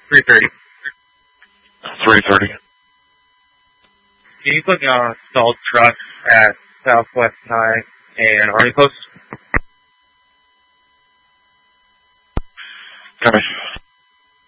3:30. 3:30. Can you put me on a stalled truck at Southwest High and Army Post? Okay.